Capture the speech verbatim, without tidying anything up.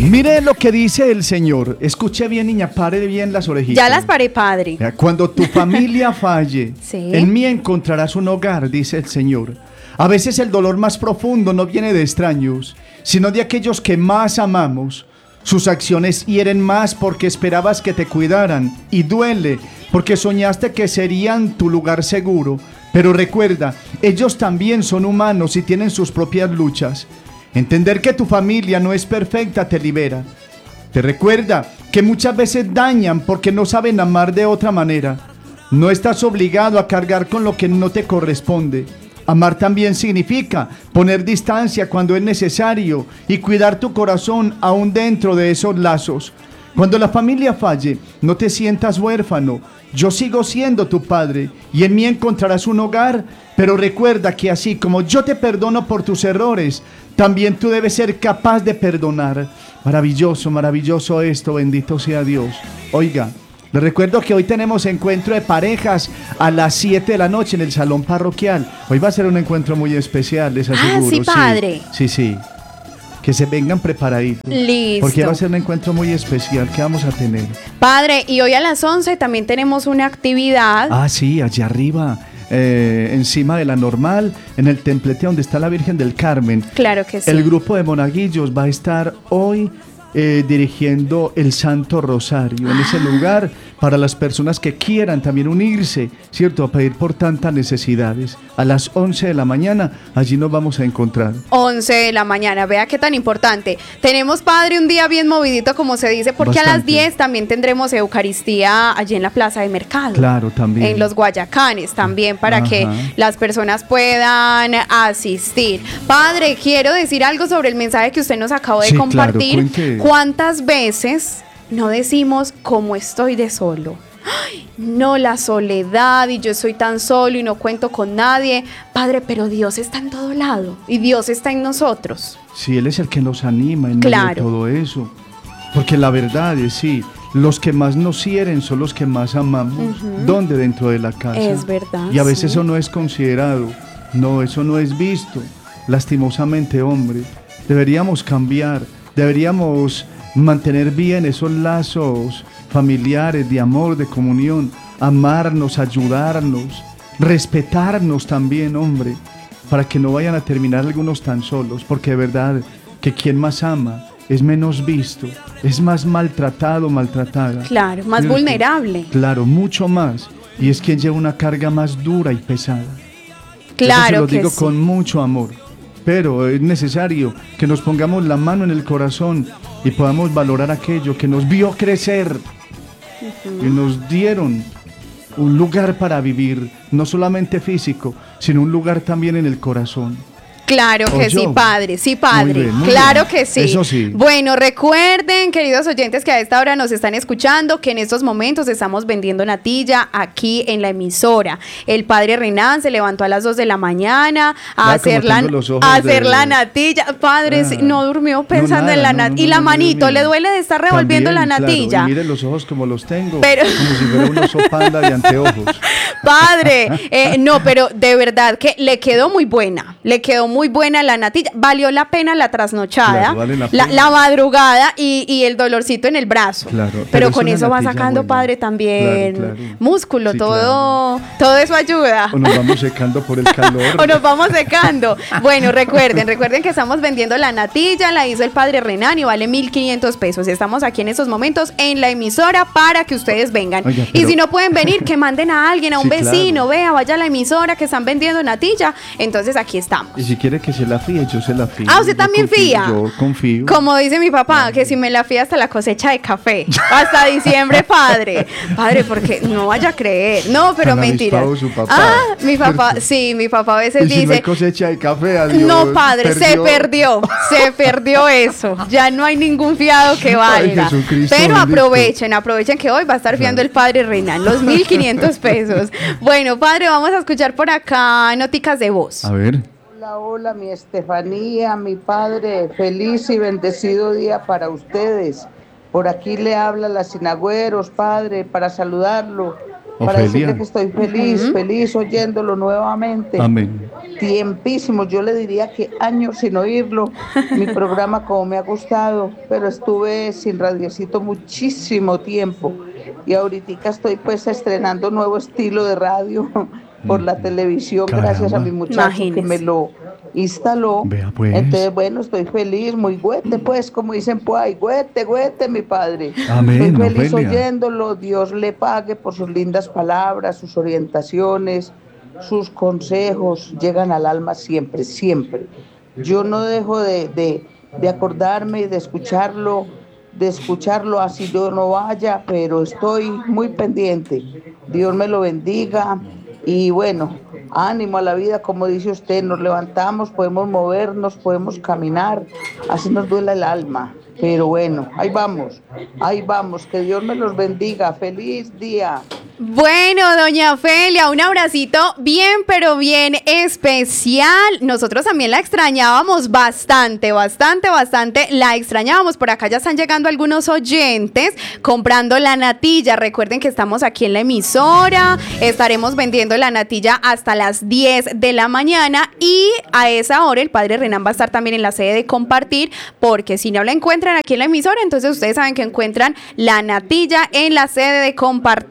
Mire lo que dice el Señor. Escuche bien, niña, pare bien las orejitas. Ya las paré, padre. Cuando tu familia falle, sí. en mí encontrarás un hogar, dice el Señor. A veces el dolor más profundo no viene de extraños, sino de aquellos que más amamos. Sus acciones hieren más porque esperabas que te cuidaran, y duele porque soñaste que serían tu lugar seguro. Pero recuerda, ellos también son humanos y tienen sus propias luchas. Entender que tu familia no es perfecta te libera. Te recuerda que muchas veces dañan porque no saben amar de otra manera. No estás obligado a cargar con lo que no te corresponde. Amar también significa poner distancia cuando es necesario y cuidar tu corazón aún dentro de esos lazos. Cuando la familia falle, no te sientas huérfano. Yo sigo siendo tu padre y en mí encontrarás un hogar, pero recuerda que así como yo te perdono por tus errores, también tú debes ser capaz de perdonar. Maravilloso, maravilloso esto, bendito sea Dios. Oiga, les recuerdo que hoy tenemos encuentro de parejas a las siete de la noche en el salón parroquial. Hoy va a ser un encuentro muy especial, les aseguro. Ah, sí, padre. Sí, sí, sí. Que se vengan preparaditos. Listo. Porque va a ser un encuentro muy especial que vamos a tener. Padre, y hoy a las once también tenemos una actividad. Ah, sí, allá arriba. Eh, encima de la normal, en el templete donde está la Virgen del Carmen. Claro que sí. El grupo de monaguillos va a estar hoy eh, dirigiendo el Santo Rosario en ese lugar para las personas que quieran también unirse, ¿cierto? A pedir por tantas necesidades. A las once de la mañana, allí nos vamos a encontrar. once de la mañana, vea qué tan importante. Tenemos, padre, un día bien movidito, como se dice, porque Bastante. a las diez también tendremos Eucaristía allí en la Plaza de Mercado. Claro, también. En los Guayacanes también, para Ajá. que las personas puedan asistir. Padre, quiero decir algo sobre el mensaje que usted nos acabó de sí, compartir. Claro, ¿Cuántas veces no decimos cómo estoy de solo? Ay, no, la soledad y yo soy tan solo y no cuento con nadie. Padre, pero Dios está en todo lado y Dios está en nosotros. Sí, Él es el que nos anima en claro. medio de todo eso. Porque la verdad es, sí, los que más nos hieren son los que más amamos. Uh-huh. ¿Dónde? Dentro de la casa. Es verdad. Y a veces sí. eso no es considerado. No, eso no es visto. Lastimosamente, hombre. Deberíamos cambiar. Deberíamos mantener bien esos lazos familiares, de amor, de comunión, amarnos, ayudarnos, respetarnos también, hombre, para que no vayan a terminar algunos tan solos, porque de verdad que quien más ama es menos visto, es más maltratado, maltratada. Claro, más ¿cierto? Vulnerable. Claro, mucho más, y es quien lleva una carga más dura y pesada. Claro. Eso se lo que digo sí. con mucho amor. Pero es necesario que nos pongamos la mano en el corazón y podamos valorar aquello que nos vio crecer uh-huh. y nos dieron un lugar para vivir, no solamente físico, sino un lugar también en el corazón. Claro que sí, padre, sí, padre, muy bien, muy claro bien. que sí. Eso sí. Bueno, recuerden, queridos oyentes, que a esta hora nos están escuchando, que en estos momentos estamos vendiendo natilla aquí en la emisora. El padre Renan se levantó a las dos de la mañana a ah, hacer, la, a hacer de... la natilla. Padre, ah, no durmió pensando no, nada, en la natilla. No, no, y la no, manito, no, ¿le duele de estar revolviendo también, la natilla? Claro, y mire los ojos como los tengo, pero... como si fuera un oso panda de anteojos. Padre, eh, no, pero de verdad que le quedó muy buena, le quedó muy buena la natilla, valió la pena la trasnochada, claro, vale la, la, la madrugada y, y el dolorcito en el brazo, claro, pero, pero con eso va sacando, buena. Padre, también claro, claro. músculo, sí, todo, claro. todo eso ayuda. O nos vamos secando por el calor. O nos vamos secando. Bueno, recuerden, recuerden que estamos vendiendo la natilla, la hizo el padre Renan y vale mil quinientos pesos. Estamos aquí en estos momentos en la emisora para que ustedes vengan. Oiga, pero... Y si no pueden venir, que manden a alguien, a un sí, vecino, claro. vea, vaya a la emisora que están vendiendo natilla. Entonces aquí estamos. Y si quiere que se la fíe, yo se la fío. Ah, ¿usted yo también confío, fía? Yo confío. Como dice mi papá, claro. que si me la fía hasta la cosecha de café, hasta diciembre, padre. Padre, porque no vaya a creer. No, pero Tan mentira. Su papá. Ah, mi papá, sí, mi papá a veces ¿Y si dice. No hay cosecha de café, adiós, no, padre, perdió. se perdió, se perdió eso. Ya no hay ningún fiado que valga. Ay, pero aprovechen, aprovechen que hoy va a estar fiando claro. el padre Renan, los mil quinientos pesos. Bueno, padre, vamos a escuchar por acá noticas de voz. A ver. Hola, hola, mi Estefanía, mi padre, feliz y bendecido día para ustedes. Por aquí le habla la Sinagüeros, padre, para saludarlo. para Ofelia. decirle que estoy feliz, uh-huh. feliz oyéndolo nuevamente. Amén. Tiempísimos, yo le diría que años sin oírlo, mi programa como me ha gustado, pero estuve sin Radiecito muchísimo tiempo y ahorita estoy pues estrenando nuevo estilo de radio por la televisión. Caramba. Gracias a mi muchacho. Imagínese. Que me lo instaló. Vea pues. Entonces, bueno, estoy feliz, muy güete, pues, como dicen, pues, ay, güete, güete, mi padre. Amén. Estoy feliz Ofelia. oyéndolo, Dios le pague por sus lindas palabras, sus orientaciones, sus consejos, llegan al alma siempre, siempre. Yo no dejo de, de, de acordarme y de escucharlo, de escucharlo así yo no vaya, pero estoy muy pendiente. Dios me lo bendiga. Y bueno, ánimo a la vida, como dice usted, nos levantamos, podemos movernos, podemos caminar, así nos duele el alma. Pero bueno, ahí vamos, ahí vamos, que Dios me los bendiga, feliz día. Bueno, doña Ofelia, un abracito bien, pero bien especial. Nosotros también la extrañábamos bastante, bastante, bastante. La extrañábamos. Por acá ya están llegando algunos oyentes comprando la natilla. Recuerden que estamos aquí en la emisora. Estaremos vendiendo la natilla hasta las diez de la mañana. Y a esa hora el padre Renan va a estar también en la sede de Compartir. Porque si no la encuentran aquí en la emisora, entonces ustedes saben que encuentran la natilla en la sede de Compartir.